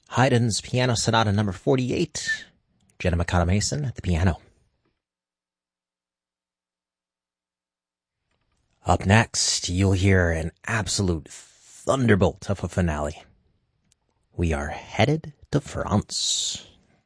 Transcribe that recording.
Haydn's Piano Sonata number 48, Jenna Mikata Mason at the piano. Up next, you'll hear an absolute thunderbolt of a finale. We are headed to France.